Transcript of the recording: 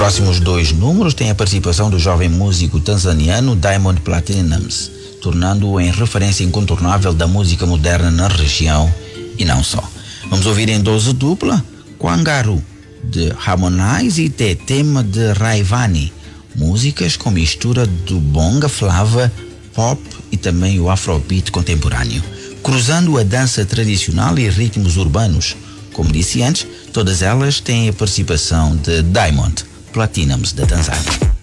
próximos 2 números têm a participação do jovem músico tanzaniano Diamond Platnumz, tornando-o em referência incontornável da música moderna na região e não só. Vamos ouvir em dose dupla Kwangaru, de Harmonize, e tema de Rayvanny, músicas com mistura do bonga flava, pop e também o afrobeat contemporâneo, cruzando a dança tradicional e ritmos urbanos. Como disse antes, todas elas têm a participação de Diamond Platnumz da Tanzânia.